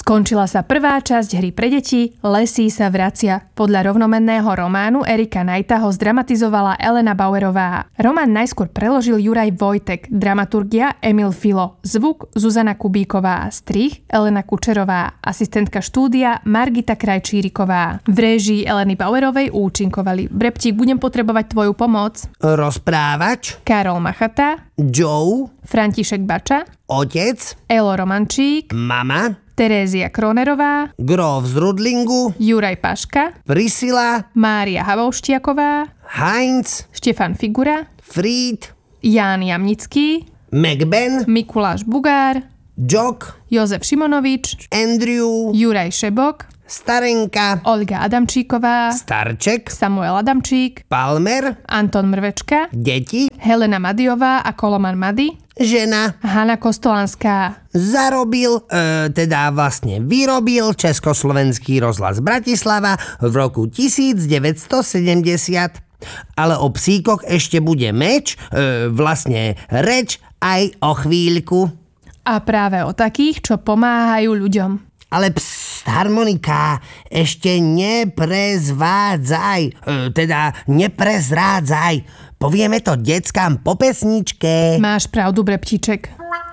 Skončila sa prvá časť hry pre deti Lesí sa vracia. Podľa rovnomenného románu Erika Knighta ho zdramatizovala Elena Bauerová. Román najskôr preložil Juraj Vojtek, dramaturgia Emil Filo, zvuk Zuzana Kubíková, strih Elena Kučerová, asistentka štúdia Margita Krajčíriková. V réžii Eleny Bauerovej účinkovali: Breptík, budem potrebovať tvoju pomoc, Rozprávač, Karol Machata, Joe, František Bača, Otec, Elo Romančík, Mama, Terézia Kronerová, Grof z Rudlingu, Juraj Paška, Priscila, Mária Havouštiaková, Heinz, Štefan Figura, Fried, Ján Jamnický, McBen, Mikuláš Bugár, Jock, Jozef Šimonovič, Andrew, Juraj Šebok, Starenka, Olga Adamčíková, Starček, Samuel Adamčík, Palmer, Anton Mrvečka, deti, Helena Madiová a Koloman Mady, žena, Hana Kostolanská. zarobil, vyrobil Československý rozhlas Bratislava v roku 1970. Ale o psíkoch ešte bude reč aj o chvíľku. A práve o takých, čo pomáhajú ľuďom. Ale harmonika, ešte neprezrádzaj. Povieme to deckám po pesničke. Máš pravdu, Breptíček.